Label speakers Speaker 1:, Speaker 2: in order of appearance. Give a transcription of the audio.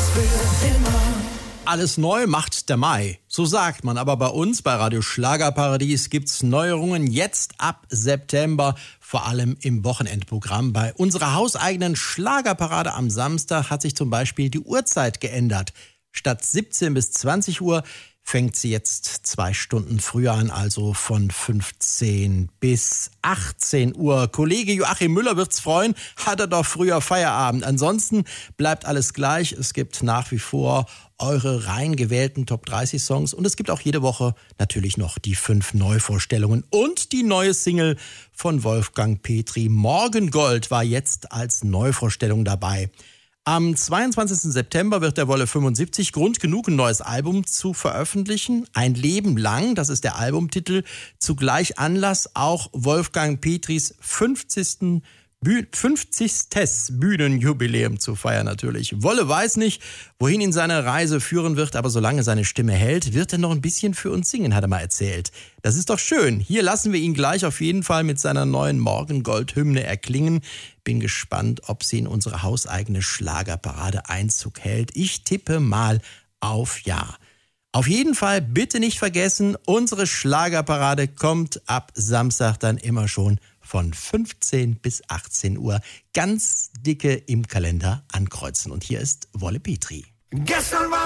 Speaker 1: Alles neu macht der Mai, so sagt man. Aber bei uns, bei Radio Schlagerparadies, gibt's Neuerungen jetzt ab September, vor allem im Wochenendprogramm. Bei unserer hauseigenen Schlagerparade am Samstag hat sich zum Beispiel die Uhrzeit geändert. Statt 17 bis 20 Uhr fängt sie jetzt 2 Stunden früher an, also von 15 bis 18 Uhr. Kollege Joachim Müller wird's freuen, hat er doch früher Feierabend. Ansonsten bleibt alles gleich. Es gibt nach wie vor eure rein gewählten Top 30 Songs und es gibt auch jede Woche natürlich noch die 5 Neuvorstellungen und die neue Single von Wolfgang Petri. Morgengold war jetzt als Neuvorstellung dabei. Am 22. September wird der Wolle 75 Grund genug, ein neues Album zu veröffentlichen. Ein Leben lang, das ist der Albumtitel. Zugleich Anlass, auch Wolfgang Petris 50. Bühnenjubiläum zu feiern natürlich. Wolle weiß nicht, wohin ihn seine Reise führen wird, aber solange seine Stimme hält, wird er noch ein bisschen für uns singen, hat er mal erzählt. Das ist doch schön. Hier lassen wir ihn gleich auf jeden Fall mit seiner neuen Morgengold-Hymne erklingen. Bin gespannt, ob sie in unsere hauseigene Schlagerparade Einzug hält. Ich tippe mal auf Ja. Auf jeden Fall bitte nicht vergessen, unsere Schlagerparade kommt ab Samstag dann immer schon von 15 bis 18 Uhr. Ganz dicke im Kalender ankreuzen. Und hier ist Wolle Petri.
Speaker 2: Gestern war